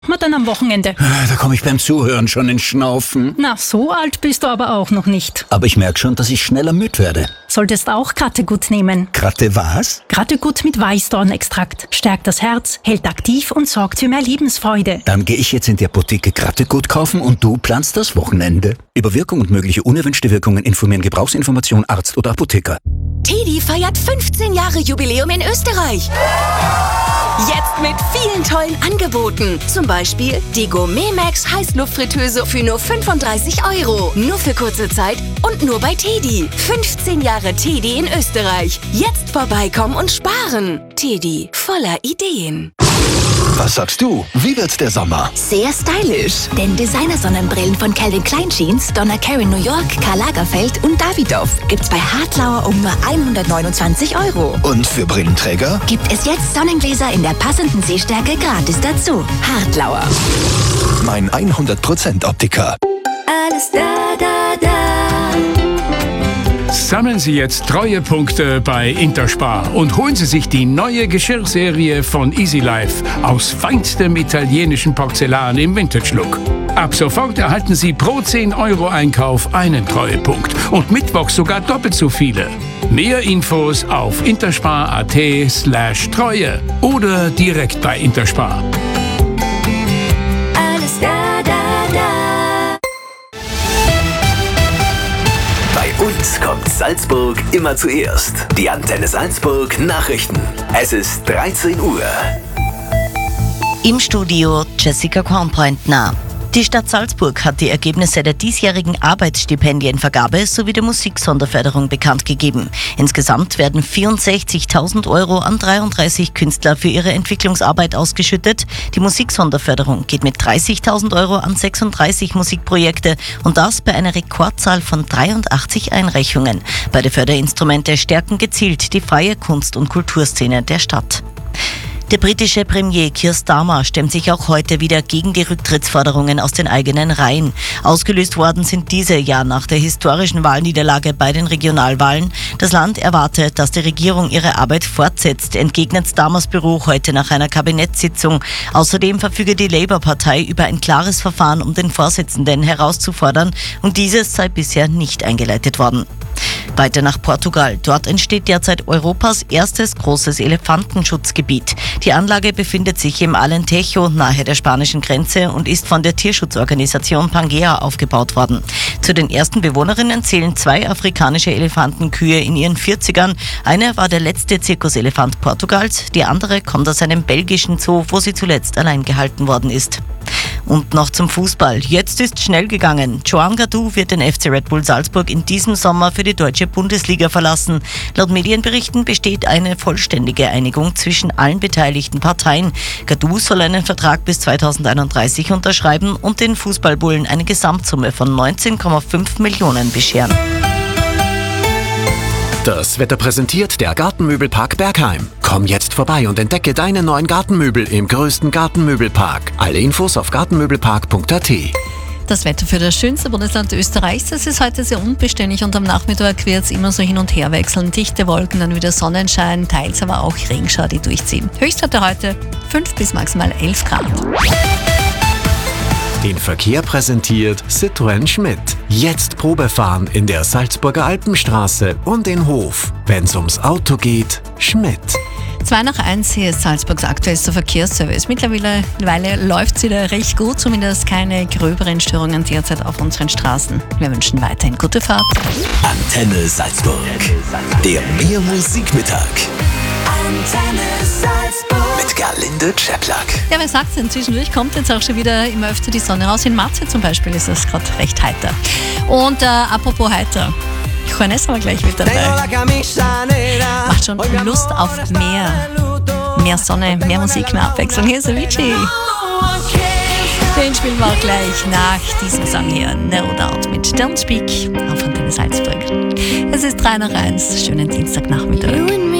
dann am Wochenende. Da komme ich beim Zuhören schon ins Schnaufen. Na, so alt bist du aber auch noch nicht. Aber ich merke schon, dass ich schneller müde werde. Solltest auch Krattegut nehmen. Kratte was? Krattegut mit Weißdornextrakt. Stärkt das Herz, hält aktiv und sorgt für mehr Lebensfreude. Dann gehe ich jetzt in die Apotheke Krattegut kaufen und du planst das Wochenende. Über Wirkung und mögliche unerwünschte Wirkungen informieren Gebrauchsinformation Arzt oder Apotheker. TEDi feiert 15 Jahre Jubiläum in Österreich. Jetzt mit vielen tollen Angeboten. Zum Beispiel die Gourmet Max Heißluftfritteuse für nur 35 €. Nur für kurze Zeit und nur bei TEDi. 15 Jahre TEDi in Österreich. Jetzt vorbeikommen und sparen. TEDi, voller Ideen. Was sagst du? Wie wird der Sommer? Sehr stylisch, denn Designer-Sonnenbrillen von Calvin Klein Jeans, Donna Karan New York, Karl Lagerfeld und Davidoff gibt's bei Hartlauer um nur 129 €. Und für Brillenträger? Gibt es jetzt Sonnengläser in der passenden Sehstärke gratis dazu. Hartlauer. Mein 100% Optiker. Alles da, da, da. Sammeln Sie jetzt Treuepunkte bei Interspar und holen Sie sich die neue Geschirrserie von Easy Life aus feinstem italienischen Porzellan im Vintage-Look. Ab sofort erhalten Sie pro 10 € Einkauf einen Treuepunkt und mittwochs sogar doppelt so viele. Mehr Infos auf interspar.at/Treue oder direkt bei Interspar. Alles da, da, da. Bei uns kommt Salzburg immer zuerst. Die Antenne Salzburg Nachrichten. Es ist 13 Uhr. Im Studio Jessica Kornpointner. Die Stadt Salzburg hat die Ergebnisse der diesjährigen Arbeitsstipendienvergabe sowie der Musiksonderförderung bekannt gegeben. Insgesamt werden 64.000 € an 33 Künstler für ihre Entwicklungsarbeit ausgeschüttet. Die Musiksonderförderung geht mit 30.000 € an 36 Musikprojekte und das bei einer Rekordzahl von 83 Einreichungen. Beide Förderinstrumente stärken gezielt die freie Kunst- und Kulturszene der Stadt. Der britische Premier Keir Starmer stemmt sich auch heute wieder gegen die Rücktrittsforderungen aus den eigenen Reihen. Ausgelöst worden sind diese ja nach der historischen Wahlniederlage bei den Regionalwahlen. Das Land erwartet, dass die Regierung ihre Arbeit fortsetzt, entgegnet Starmers Büro heute nach einer Kabinettssitzung. Außerdem verfüge die Labour-Partei über ein klares Verfahren, um den Vorsitzenden herauszufordern, und dieses sei bisher nicht eingeleitet worden. Weiter nach Portugal. Dort entsteht derzeit Europas erstes großes Elefantenschutzgebiet. Die Anlage befindet sich im Alentejo nahe der spanischen Grenze und ist von der Tierschutzorganisation Pangea aufgebaut worden. Zu den ersten Bewohnerinnen zählen 2 afrikanische Elefantenkühe in ihren 40ern. Eine war der letzte Zirkuselefant Portugals, die andere kommt aus einem belgischen Zoo, wo sie zuletzt allein gehalten worden ist. Und noch zum Fußball. Jetzt ist schnell gegangen. Joan Gadou wird den FC Red Bull Salzburg in diesem Sommer für die deutsche Bundesliga verlassen. Laut Medienberichten besteht eine vollständige Einigung zwischen allen beteiligten Parteien. Gadou soll einen Vertrag bis 2031 unterschreiben und den Fußballbullen eine Gesamtsumme von 19,5 Millionen bescheren. Das Wetter präsentiert der Gartenmöbelpark Bergheim. Komm jetzt vorbei und entdecke deine neuen Gartenmöbel im größten Gartenmöbelpark. Alle Infos auf gartenmöbelpark.at. Das Wetter für das schönste Bundesland Österreichs. Es ist heute sehr unbeständig und am Nachmittag wird es immer so hin und her wechseln. Dichte Wolken, dann wieder Sonnenschein, teils aber auch Regenschauer, die durchziehen. Höchstwerte heute 5 bis maximal 11 Grad. Den Verkehr präsentiert Citroën Schmidt. Jetzt Probefahren in der Salzburger Alpenstraße und in Hof. Wenn's ums Auto geht, Schmidt. 2:01, hier ist Salzburgs aktuellster Verkehrsservice. Mittlerweile läuft es wieder recht gut, zumindest keine gröberen Störungen derzeit auf unseren Straßen. Wir wünschen weiterhin gute Fahrt. Antenne Salzburg. Der Mehr-Musik-Mittag. Antenne Salzburg. Mit Gerlinde Czeplak. Ja, wer sagt's denn? Zwischendurch kommt jetzt auch schon wieder immer öfter die Sonne raus. In Matze zum Beispiel ist es gerade recht heiter. Und apropos heiter. Johannes war gleich mit dabei. Macht schon Lust auf mehr. Mehr Sonne, mehr Musik, mehr Abwechslung. Hier ist Avicii. Den spielen wir auch gleich nach diesem Song hier. No Doubt mit Don't Speak auf Antenne Salzburg. Es ist 3:01. Schönen Dienstagnachmittag.